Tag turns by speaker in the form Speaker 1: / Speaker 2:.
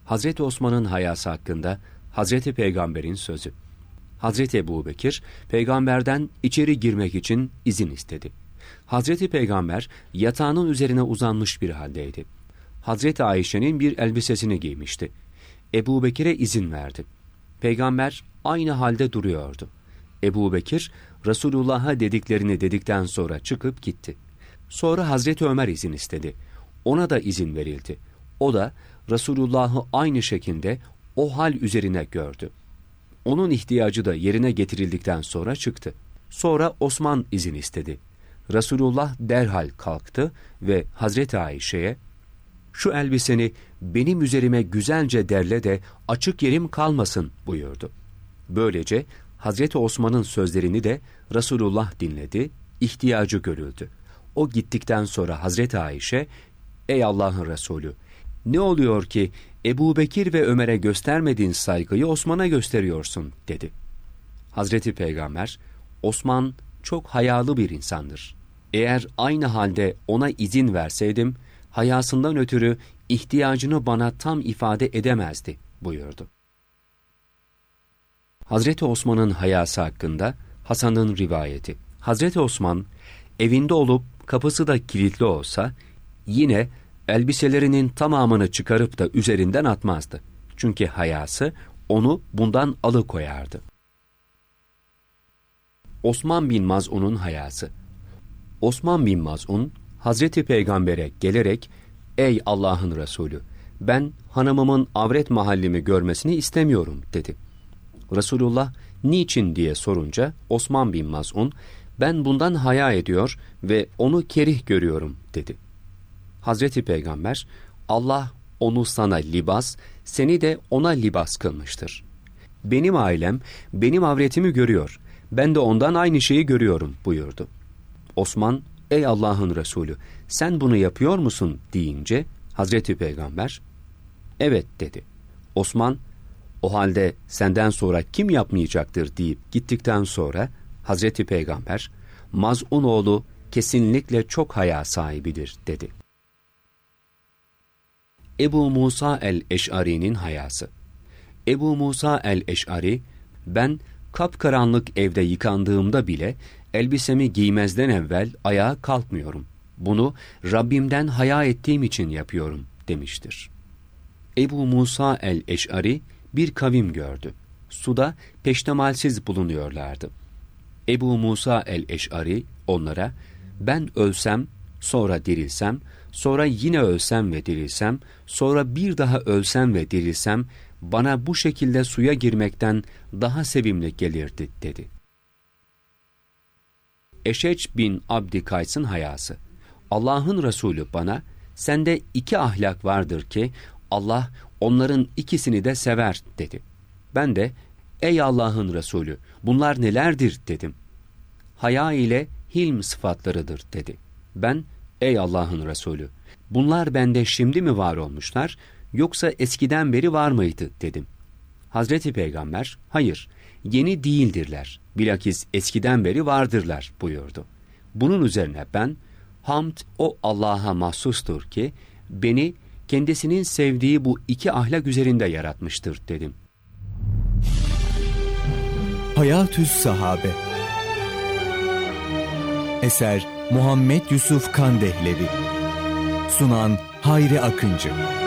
Speaker 1: Hazreti Osman'ın hayası hakkında Hazreti Peygamber'in sözü. Hazreti Ebubekir, peygamberden içeri girmek için izin istedi. Hazreti Peygamber yatağının üzerine uzanmış bir haldeydi. Hazreti Ayşe'nin bir elbisesini giymişti. Ebubekir'e izin verdi. Peygamber aynı halde duruyordu. Ebubekir, Resulullah'a dediklerini dedikten sonra çıkıp gitti. Sonra Hazreti Ömer izin istedi. Ona da izin verildi. O da Resulullah'ı aynı şekilde o hal üzerine gördü. Onun ihtiyacı da yerine getirildikten sonra çıktı. Sonra Osman izin istedi. Resulullah derhal kalktı ve Hazreti Ayşe'ye, "Şu elbiseni benim üzerime güzelce derle de açık yerim kalmasın," buyurdu. Böylece Hazreti Osman'ın sözlerini de Resulullah dinledi, ihtiyacı görüldü. O gittikten sonra Hazreti Ayşe, "Ey Allah'ın Resulü, ne oluyor ki Ebubekir ve Ömer'e göstermediğin saygıyı Osman'a gösteriyorsun?" dedi. Hazreti Peygamber, "Osman çok hayalı bir insandır. Eğer aynı halde ona izin verseydim, hayasından ötürü ihtiyacını bana tam ifade edemezdi," buyurdu. Hazreti Osman'ın hayası hakkında Hasan'ın rivayeti. Hazreti Osman, evinde olup kapısı da kilitli olsa, yine elbiselerinin tamamını çıkarıp da üzerinden atmazdı. Çünkü hayası onu bundan alıkoyardı. Osman bin Maz'un'un hayası. Osman bin Maz'un, Hazreti Peygamber'e gelerek, "Ey Allah'ın Resulü, ben hanımımın avret mahallimi görmesini istemiyorum," dedi. Resulullah, "Niçin?" diye sorunca, Osman bin Maz'un, "Ben bundan haya ediyor ve onu kerih görüyorum," dedi. Hazreti Peygamber, "Allah onu sana libas, seni de ona libas kılmıştır. Benim ailem benim avretimi görüyor, ben de ondan aynı şeyi görüyorum," buyurdu. Osman, "Ey Allah'ın Resulü, sen bunu yapıyor musun?" deyince Hazreti Peygamber, "Evet," dedi. Osman, "O halde senden sonra kim yapmayacaktır?" deyip gittikten sonra Hazreti Peygamber, "Maz'un oğlu kesinlikle çok haya sahibidir," dedi. Ebu Musa el-Eş'ari'nin hayası. Ebu Musa el-Eş'ari, "Ben kapkaranlık evde yıkandığımda bile elbisemi giymezden evvel ayağa kalkmıyorum. Bunu Rabbimden haya ettiğim için yapıyorum," demiştir. Ebu Musa el-Eş'ari bir kavim gördü. Suda peştemalsiz bulunuyorlardı. Ebu Musa el-Eş'ari onlara, "Ben ölsem, sonra dirilsem, sonra yine ölsem ve dirilsem, sonra bir daha ölsem ve dirilsem, bana bu şekilde suya girmekten daha sevimli gelirdi," dedi. Eşeç bin Abdi Kays'ın hayası. Allah'ın Resulü bana, "Sende iki ahlak vardır ki Allah onların ikisini de sever," dedi. Ben de, "Ey Allah'ın Resulü, bunlar nelerdir?" dedim. "Haya ile hilm sıfatlarıdır," dedi. Ben, "Ey Allah'ın Resulü, bunlar bende şimdi mi var olmuşlar, yoksa eskiden beri var mıydı?" dedim. Hazreti Peygamber, "Hayır, yeni değildirler, bilakis eskiden beri vardırlar," buyurdu. Bunun üzerine ben, "Hamd o Allah'a mahsustur ki beni kendisinin sevdiği bu iki ahlak üzerinde yaratmıştır," dedim.
Speaker 2: Hayatü's Sahabe. Eser Muhammed Yusuf Kandehlevi. Sunan Hayri Akıncı.